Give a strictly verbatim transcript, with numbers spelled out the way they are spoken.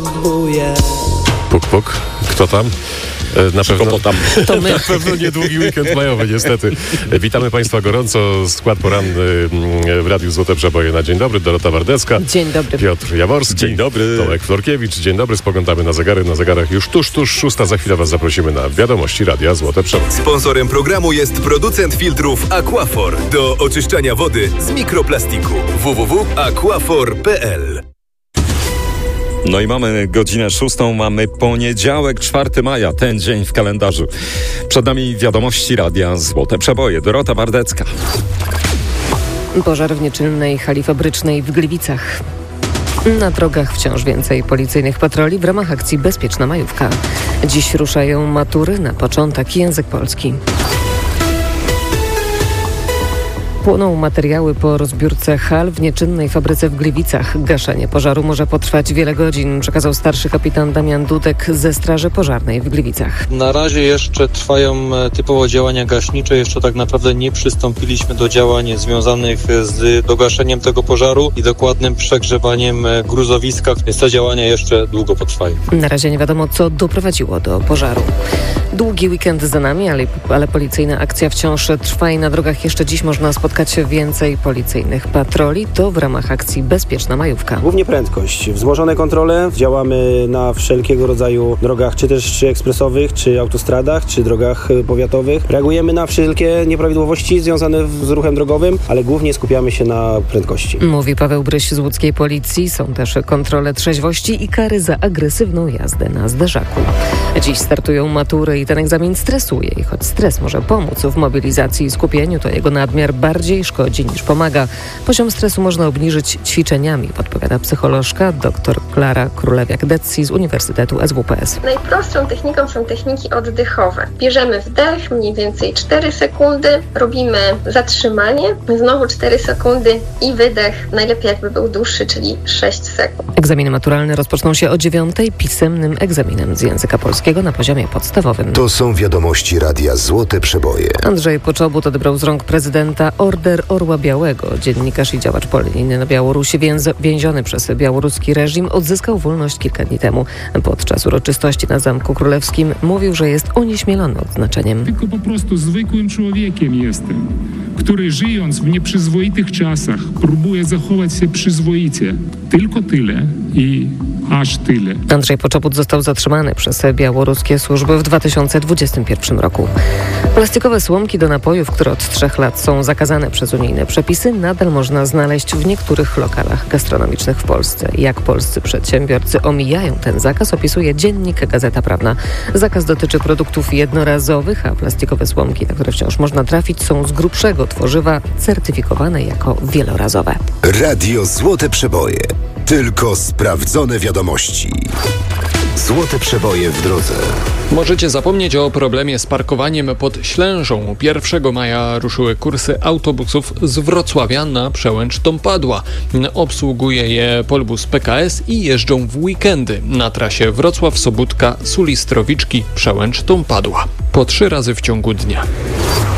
potrzebuję. Puk, puk. Kto tam? Na pewno, tam. To my. Na pewno niedługi weekend majowy, niestety. Witamy Państwa gorąco. Skład poranny w Radiu Złote Przeboje na dzień dobry. Dorota Wardecka. Dzień dobry. Piotr Jaworski. Dzień dobry. Tomek Florkiewicz. Dzień dobry. Spoglądamy na zegary. Na zegarach już tuż, tuż szósta. Za chwilę Was zaprosimy na wiadomości Radia Złote Przeboje. Sponsorem programu jest producent filtrów Aquafor do oczyszczania wody z mikroplastiku. w w w kropka aquafor kropka p l. No i mamy godzinę szóstą, mamy poniedziałek, czwartego maja, ten dzień w kalendarzu. Przed nami wiadomości Radia Złote Przeboje. Dorota Wardecka. Pożar w nieczynnej hali fabrycznej w Gliwicach. Na drogach wciąż więcej policyjnych patroli w ramach akcji Bezpieczna Majówka. Dziś ruszają matury, na początek język polski. Płoną materiały po rozbiórce hal w nieczynnej fabryce w Gliwicach. Gaszenie pożaru może potrwać wiele godzin, przekazał starszy kapitan Damian Dudek ze Straży Pożarnej w Gliwicach. Na razie jeszcze trwają typowo działania gaśnicze. Jeszcze tak naprawdę nie przystąpiliśmy do działań związanych z dogaszeniem tego pożaru i dokładnym przegrzewaniem gruzowiska, więc te działania jeszcze długo potrwają. Na razie nie wiadomo, co doprowadziło do pożaru. Długi weekend za nami, ale, ale policyjna akcja wciąż trwa i na drogach jeszcze dziś można spotkać więcej policyjnych patroli. To w ramach akcji Bezpieczna Majówka. Głównie prędkość, wzmożone kontrole. Działamy na wszelkiego rodzaju drogach, czy też czy ekspresowych, czy autostradach, czy drogach powiatowych. Reagujemy na wszelkie nieprawidłowości związane z ruchem drogowym, ale głównie skupiamy się na prędkości. Mówi Paweł Bryś z łódzkiej policji. Są też kontrole trzeźwości i kary za agresywną jazdę na zderzaku. Dziś startują matury i ten egzamin stresuje. I choć stres może pomóc w mobilizacji i skupieniu, to jego nadmiar bardziej szkodzi niż pomaga. Poziom stresu można obniżyć ćwiczeniami, podpowiada psycholożka dr Klara Królewiak-Detzi z Uniwersytetu S W P S. Najprostszą techniką są techniki oddechowe. Bierzemy wdech, mniej więcej cztery sekundy, robimy zatrzymanie, znowu cztery sekundy i wydech. Najlepiej jakby był dłuższy, czyli sześć sekund. Egzaminy maturalne rozpoczną się o dziewiątej pisemnym egzaminem z języka polskiego na poziomie podstawowym. To są wiadomości Radia Złote Przeboje. Andrzej Poczobut odebrał z rąk prezydenta Order Orła Białego. Dziennikarz i działacz polonijny na Białorusi, więz- więziony przez białoruski reżim, odzyskał wolność kilka dni temu. Podczas uroczystości na Zamku Królewskim mówił, że jest onieśmielony odznaczeniem. Tylko po prostu zwykłym człowiekiem jestem, który żyjąc w nieprzyzwoitych czasach próbuje zachować się przyzwoicie. Tylko tyle i aż tyle. Andrzej Poczobut został zatrzymany przez białoruskie służby w dwa tysiące dwudziestym pierwszym roku. Plastikowe słomki do napojów, które od trzech lat są zakazane przez unijne przepisy, nadal można znaleźć w niektórych lokalach gastronomicznych w Polsce. Jak polscy przedsiębiorcy omijają ten zakaz, opisuje dziennik Gazeta Prawna. Zakaz dotyczy produktów jednorazowych, a plastikowe słomki, na które wciąż można trafić, są z grubszego tworzywa, certyfikowane jako wielorazowe. Radio Złote Przeboje. Tylko sprawdzone wiadomości. Złote Przeboje w drodze. Możecie zapomnieć o problemie z parkowaniem pod Ślężą. pierwszego maja ruszyły kursy autobusów z Wrocławia na Przełęcz Tompadła. Obsługuje je Polbus P K S i jeżdżą w weekendy na trasie Wrocław-Sobótka, Sulistrowiczki, Przełęcz Tompadła. Po trzy razy w ciągu dnia.